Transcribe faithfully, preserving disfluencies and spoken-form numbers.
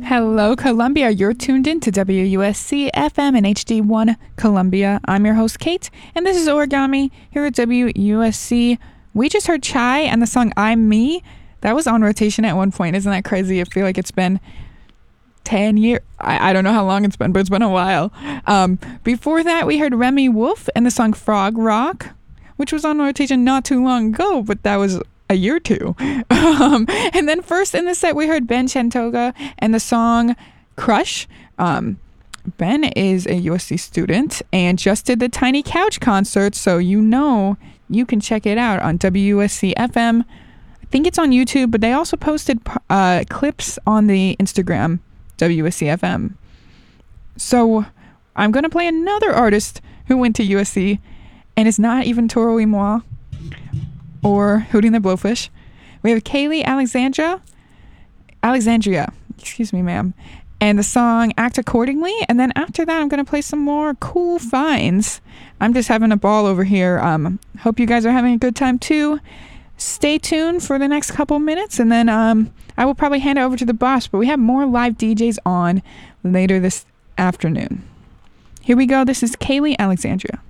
Hello, Columbia. You're tuned in to W U S C F M and H D one Columbia. I'm your host, Kate, and this is Origami here at W U S C. We just heard Chai and the song I'm Me. That was on rotation at one point. Isn't that crazy? I feel like it's been ten years. I, I don't know how long it's been, but it's been a while. Um, before that, we heard Remy Wolf and the song Frog Rock, which was on rotation not too long ago, but that was a year or two. Um, and then first in the set, we heard Ben Chantoga and the song Crush. Um, Ben is a U S C student and just did the Tiny Couch concert, so you know you can check it out on W U S C F M. I think it's on YouTube, but they also posted uh, clips on the Instagram, W U S C F M. So I'm going to play another artist who went to U S C and is not even Toro y Moi or Hootie and the Blowfish. We have Kaylee Alexandria, Alexandria, excuse me, ma'am, and the song Act Accordingly. And then after that, I'm going to play some more cool finds. I'm just having a ball over here. Um, hope you guys are having a good time too. Stay tuned for the next couple minutes, and then um, I will probably hand it over to the boss, but we have more live D Js on later this afternoon. Here we go. This is Kaylee Alexandria.